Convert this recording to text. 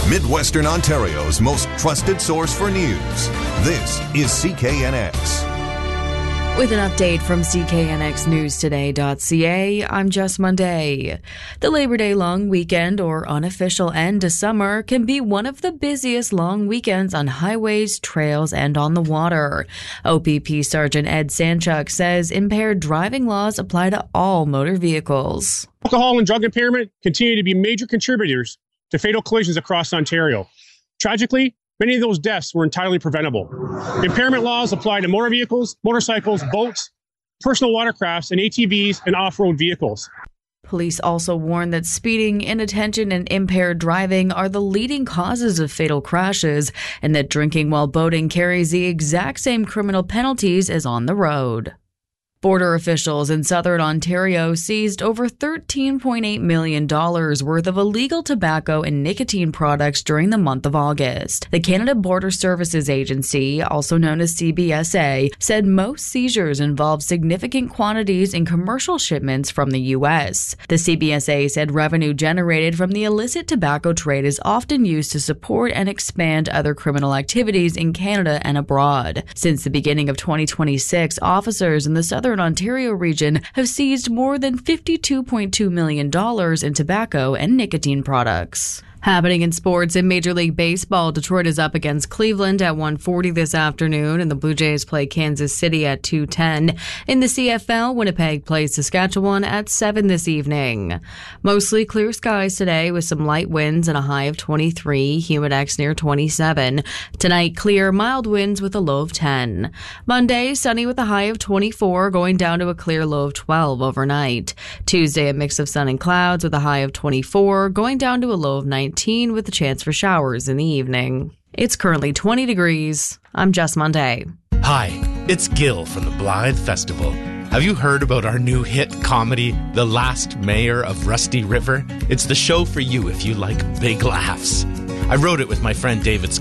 Midwestern Ontario's most trusted source for news. This is CKNX. With an update from CKNXNewsToday.ca, I'm Jess Monday. The Labor Day long weekend, or unofficial end to summer, can be one of the busiest long weekends on highways, trails, and on the water. OPP Sergeant Ed Sanchuk says impaired driving laws apply to all motor vehicles. Alcohol and drug impairment continue to be major contributors to fatal collisions across Ontario. Tragically, many of those deaths were entirely preventable. Impairment laws apply to motor vehicles, motorcycles, boats, personal watercrafts, and ATVs and off-road vehicles. Police also warn that speeding, inattention, and impaired driving are the leading causes of fatal crashes, and that drinking while boating carries the exact same criminal penalties as on the road. Border officials in southern Ontario seized over $13.8 million worth of illegal tobacco and nicotine products during the month of August. The Canada Border Services Agency, also known as CBSA, said most seizures involved significant quantities in commercial shipments from the U.S. The CBSA said revenue generated from the illicit tobacco trade is often used to support and expand other criminal activities in Canada and abroad. Since the beginning of 2026, officers in the southern Ontario region have seized more than $52.2 million in tobacco and nicotine products. Happening in sports, in Major League Baseball, Detroit is up against Cleveland at 1:40 this afternoon, and the Blue Jays play Kansas City at 2:10. In the CFL, Winnipeg plays Saskatchewan at 7 this evening. Mostly clear skies today with some light winds and a high of 23, humidex near 27. Tonight, clear, mild winds with a low of 10. Monday, sunny with a high of 24, going down to a clear low of 12 overnight. Tuesday, a mix of sun and clouds with a high of 24, going down to a low of 19. With a chance for showers in the evening. It's currently 20 degrees. I'm Jess Monday. Hi, it's Gil from the Blythe Festival. Have you heard about our new hit comedy, The Last Mayor of Rusty River? It's the show for you if you like big laughs. I wrote it with my friend David